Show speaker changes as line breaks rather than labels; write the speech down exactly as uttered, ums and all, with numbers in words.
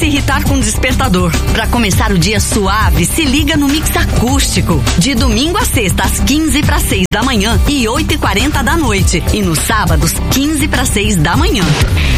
se irritar com despertador. Pra começar o dia suave, se liga no Mix Acústico. De domingo a sexta, às quinze para seis da manhã e oito e quarenta da noite. E nos sábados, quinze para seis da manhã.